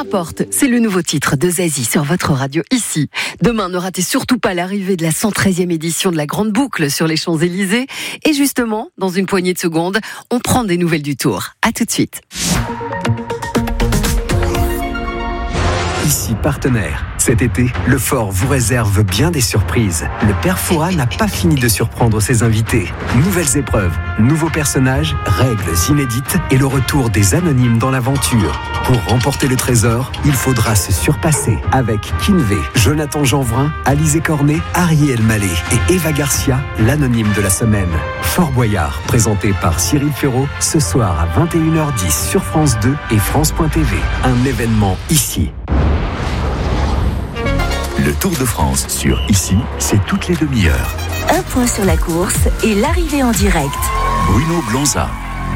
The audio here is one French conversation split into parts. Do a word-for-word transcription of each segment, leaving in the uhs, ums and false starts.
importe, c'est le nouveau titre de Zazie sur votre radio ici. Demain, ne ratez surtout pas l'arrivée de la cent treizième édition de la Grande Boucle sur les Champs-Élysées. Et justement, dans une poignée de secondes, on prend des nouvelles du Tour. À tout de suite. Ici partenaire. Cet été, le Fort vous réserve bien des surprises. Le Père Fouras n'a pas fini de surprendre ses invités. Nouvelles épreuves, nouveaux personnages, règles inédites et le retour des anonymes dans l'aventure. Pour remporter le trésor, il faudra se surpasser avec Kinvé, Jonathan Jeanvrin, Alizé Cornet, Ariel Mallet et Eva Garcia, l'anonyme de la semaine. Fort Boyard, présenté par Cyril Ferraud, ce soir à vingt et une heures dix sur France deux et France point T V. Un événement ici. Le Tour de France sur Ici, c'est toutes les demi-heures. Un point sur la course et l'arrivée en direct. Bruno Blanza.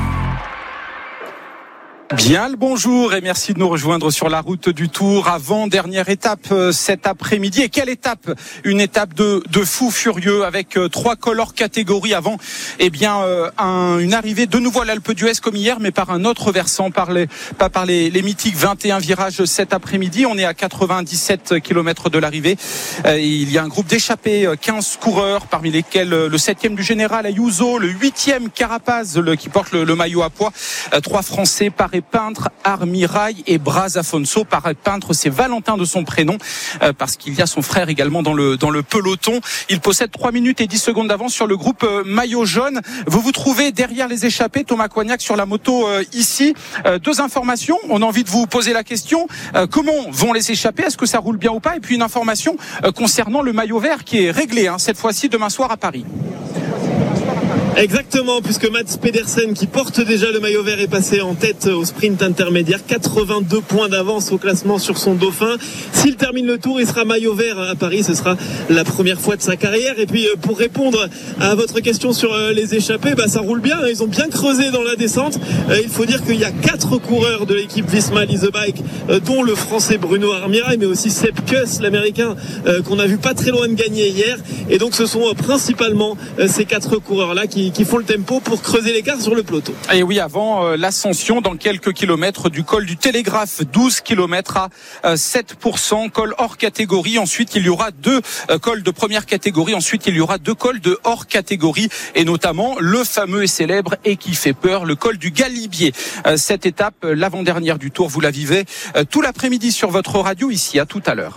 Bien le bonjour et merci de nous rejoindre sur la route du Tour. Avant-dernière étape euh, cet après-midi. Et quelle étape? Une étape de, de fou furieux avec euh, trois cols hors catégorie avant eh bien, euh, un, une arrivée de nouveau à l'Alpe d'Huez comme hier, mais par un autre versant, par les, pas par les, les mythiques vingt et un virages cet après-midi. On est à quatre-vingt-dix-sept kilomètres de l'arrivée. Euh, il y a un groupe d'échappés, quinze coureurs, parmi lesquels euh, le septième du général Ayuso, le huitième Carapaz le, qui porte le, le maillot à pois. Euh, trois Français, Paré Peintre, Armirail et Braz Afonso. Paré Peintre, c'est Valentin de son prénom, euh, parce qu'il y a son frère également dans le, dans le peloton. Il possède trois minutes et dix secondes d'avance sur le groupe euh, maillot jaune. Vous vous trouvez derrière les échappés, Thomas Coignac sur la moto euh, ici. Euh, deux informations. On a envie de vous poser la question. Euh, comment vont les échappés? Est-ce que ça roule bien ou pas? Et puis une information euh, concernant le maillot vert qui est réglé, hein, cette fois-ci demain soir à Paris. Exactement, puisque Mats Pedersen, qui porte déjà le maillot vert, est passé en tête au sprint intermédiaire, quatre-vingt-deux points d'avance au classement sur son dauphin. S'il termine le tour, il sera maillot vert à Paris, ce sera la première fois de sa carrière. Et puis pour répondre à votre question sur les échappés, bah, ça roule bien, ils ont bien creusé dans la descente. Il faut dire qu'il y a quatre coureurs de l'équipe Visma Lease a Bike, dont le français Bruno Armirail, mais aussi Sepp Kuss, l'américain, qu'on a vu pas très loin de gagner hier. Et donc ce sont principalement ces quatre coureurs-là qui qui font le tempo pour creuser l'écart sur le peloton. Et oui, avant euh, l'ascension dans quelques kilomètres du col du Télégraphe, douze kilomètres à euh, sept pour cent, col hors catégorie. Ensuite, il y aura deux euh, cols de première catégorie. Ensuite, il y aura deux cols de hors catégorie et notamment le fameux et célèbre et qui fait peur, le col du Galibier. Euh, cette étape, euh, l'avant-dernière du Tour, vous la vivez euh, tout l'après-midi sur votre radio ici. À tout à l'heure.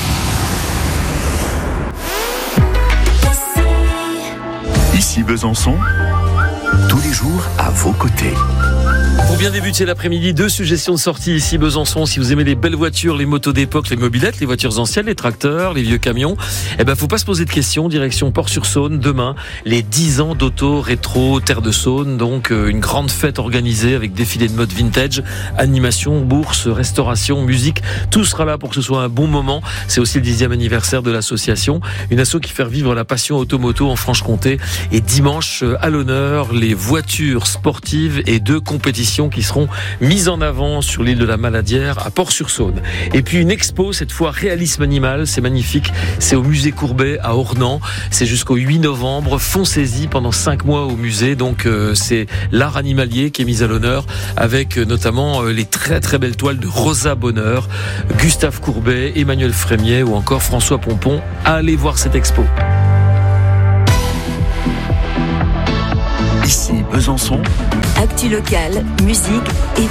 Ici Besançon, tous les jours à vos côtés. Pour bien débuter l'après-midi, deux suggestions de sortie ici Besançon. Si vous aimez les belles voitures, les motos d'époque, les mobylettes, les voitures anciennes, les tracteurs, les vieux camions, eh ben faut pas se poser de questions. Direction Port-sur-Saône, demain, les dix ans d'auto rétro Terre de Saône. Donc euh, une grande fête organisée avec défilé de mode vintage, animation, bourse, restauration, musique. Tout sera là pour que ce soit un bon moment. C'est aussi le dixième anniversaire de l'association. Une asso qui fait vivre la passion automoto en Franche-Comté. Et dimanche, à l'honneur, les voitures sportives et de compétition qui seront mises en avant sur l'île de la Maladière à Port-sur-Saône. Et puis une expo, cette fois réalisme animal, c'est magnifique, c'est au musée Courbet à Ornans, c'est jusqu'au huit novembre, foncez-y pendant cinq mois au musée, donc euh, c'est l'art animalier qui est mis à l'honneur avec euh, notamment euh, les très très belles toiles de Rosa Bonheur, Gustave Courbet, Emmanuel Frémier ou encore François Pompon. Allez voir cette expo. Ici Besançon. Actu locale, musique et